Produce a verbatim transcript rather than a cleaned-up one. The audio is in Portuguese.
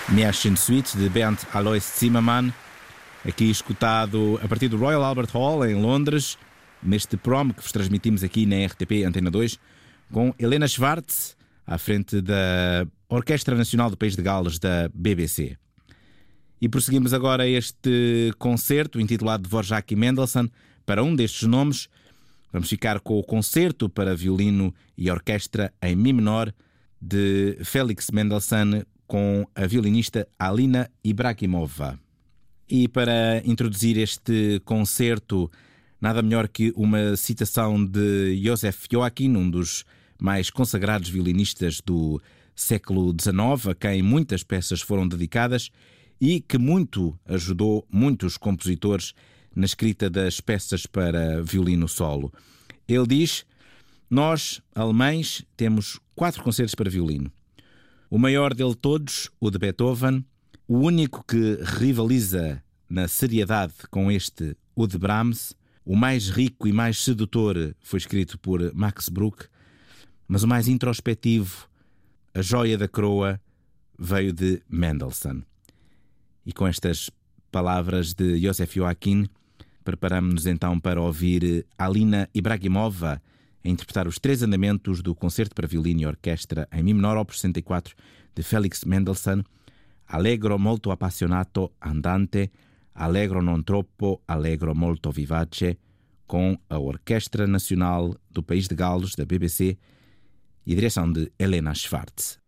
Märchen Suite de Bernd Alois Zimmermann, aqui escutado a partir do Royal Albert Hall em Londres, neste prom que vos transmitimos aqui na R T P Antena dois, com Helena Schwartz à frente da Orquestra Nacional do País de Gales da B B C. E prosseguimos agora este concerto intitulado Dvorak e Mendelssohn. Para um destes nomes vamos ficar com o concerto para violino e orquestra em Mi menor de Felix Mendelssohn, com a violinista Alina Ibragimova. E para introduzir este concerto, nada melhor que uma citação de Joseph Joachim, um dos mais consagrados violinistas do século dezenove, a quem muitas peças foram dedicadas e que muito ajudou muitos compositores na escrita das peças para violino solo. Ele diz: nós, alemães, temos quatro concertos para violino. O maior dele todos, o de Beethoven, o único que rivaliza na seriedade com este, o de Brahms, o mais rico e mais sedutor foi escrito por Max Bruch, mas o mais introspectivo, a joia da coroa, veio de Mendelssohn. E com estas palavras de Joseph Joachim, preparamos-nos então para ouvir Alina Ibragimova a interpretar os três andamentos do Concerto para Violino e Orquestra em Mi menor, opus sessenta e quatro, de Felix Mendelssohn, Allegro molto appassionato andante, Allegro non troppo, Allegro molto vivace, com a Orquestra Nacional do País de Gales, da B B C, e direção de Helena Schwartz.